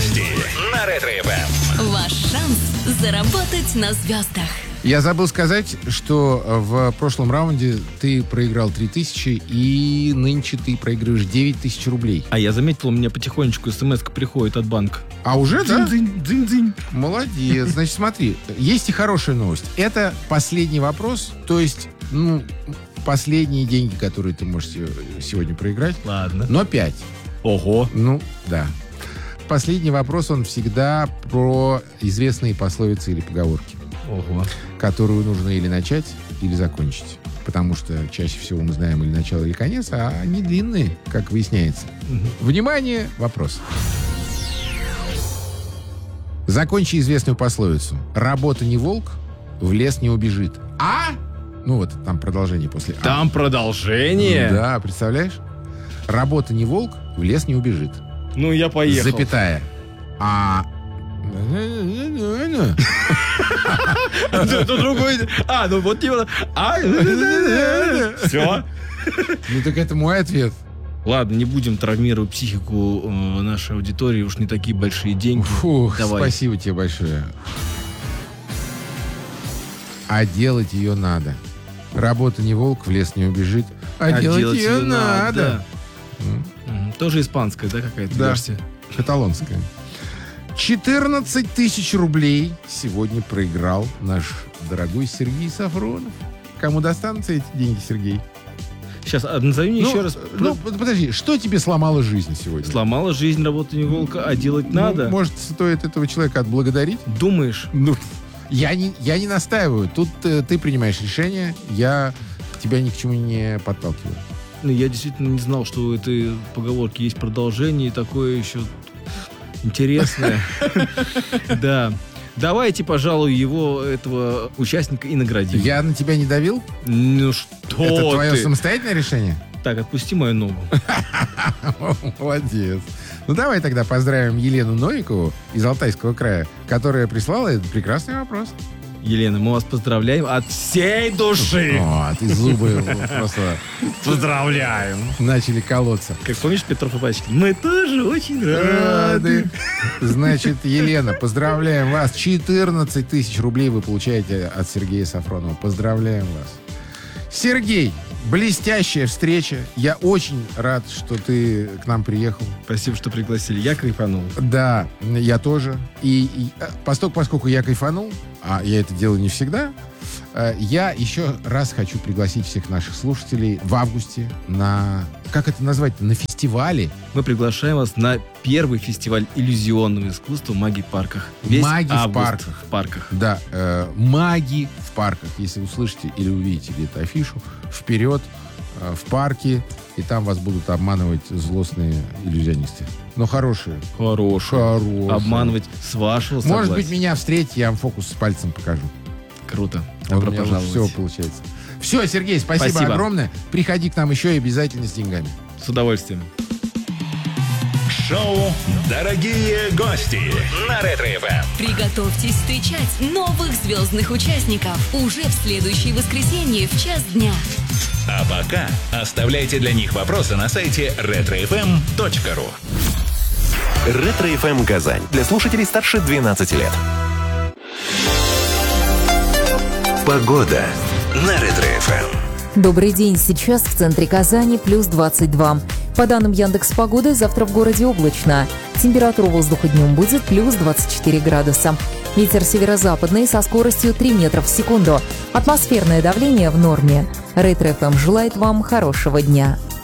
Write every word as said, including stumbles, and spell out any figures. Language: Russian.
гости на Ретро-эф эм. Ваш шанс заработать на звездах. Я забыл сказать, что в прошлом раунде ты проиграл три тысячи, и нынче ты проигрываешь девять тысяч рублей. А я заметил, у меня потихонечку смс-ка приходит от банка. А уже, да? Дзынь-дзынь-дзынь. Молодец. Значит, смотри, есть и хорошая новость. Это последний вопрос, то есть, ну, последние деньги, которые ты можешь сегодня проиграть. Ладно. Но пять. Ого. Ну, да. Последний вопрос, он всегда про известные пословицы или поговорки. Ого. Которую нужно или начать, или закончить. Потому что чаще всего мы знаем или начало, или конец, а они длинные, как выясняется. Угу. Внимание, вопрос. Закончи известную пословицу. Работа не волк, в лес не убежит. А? Ну вот, там продолжение после А. Там продолжение? Да, представляешь? Работа не волк, в лес не убежит. Ну, я поехал. Запятая. А... Другой. А, ну вот типа. Все. Ну так это мой ответ. Ладно, не будем травмировать психику нашей аудитории, уж не такие большие деньги. Фух, Давай. Спасибо тебе большое. А делать ее надо. Работа не волк, в лес не убежит. А, а делать, делать ее, ее надо. надо. Тоже испанская, да, какая-то да, версия? Каталонская. четырнадцать тысяч рублей сегодня проиграл наш дорогой Сергей Сафронов. Кому достанутся эти деньги, Сергей? Сейчас, назови мне ну, еще раз. Ну, подожди, что тебе сломало жизнь сегодня? Сломала жизнь, работа не волка, а делать ну, надо. Может, стоит этого человека отблагодарить? Думаешь? Ну, я не, я не настаиваю. Тут э, ты принимаешь решение, я тебя ни к чему не подталкиваю. Ну, я действительно не знал, что у этой поговорки есть продолжение, и такое еще интересное. Да. Давайте, пожалуй, его, этого участника, и наградим. Я на тебя не давил? Ну что ты? Это твое самостоятельное решение? Так, отпусти мою ногу. Молодец. Ну, давай тогда поздравим Елену Новикову из Алтайского края, которая прислала этот прекрасный вопрос. Елена, мы вас поздравляем от всей души. О, ты зубы просто поздравляем. Начали колоться. Как помнишь, Петров и Пачкин? Мы тоже очень рады. Значит, Елена, поздравляем вас. четырнадцать тысяч рублей вы получаете от Сергея Сафронова. Поздравляем вас. Сергей, блестящая встреча. Я очень рад, что ты к нам приехал. Спасибо, что пригласили. Я кайфанул. Да, я тоже. И, и поскольку, поскольку я кайфанул, а я это делаю не всегда, я еще раз хочу пригласить всех наших слушателей в августе на... Как это назвать? На фестивале. Мы приглашаем вас на первый фестиваль иллюзионного искусства «Маги в парках». Весь «Маги в парках». в парках. Да, э, «Маги в парках». Если услышите или увидите где-то афишу, вперед, э, в парке, и там вас будут обманывать злостные иллюзионисты. Но хорошие. Хорошие. Хорошие. Обманывать с вашего согласия. Может быть, меня встретить, я вам фокус с пальцем покажу. Круто. Добро пожаловать. Все получается. Все, Сергей, спасибо, спасибо огромное. Приходи к нам еще и обязательно с деньгами. С удовольствием. Шоу «Дорогие гости» на Ретро-эф эм. Приготовьтесь встречать новых звездных участников уже в следующее воскресенье в час дня. А пока оставляйте для них вопросы на сайте ретро эф эм точка ру. Ретро-эф эм Казань. Для слушателей старше двенадцати лет. Погода на Ретро-эф эм. Добрый день. Сейчас в центре Казани плюс двадцать два. По данным Яндекс.Погоды, завтра в городе облачно. Температура воздуха днем будет плюс двадцать четыре градуса. Ветер северо-западный со скоростью три метра в секунду. Атмосферное давление в норме. Ретро-эф эм желает вам хорошего дня.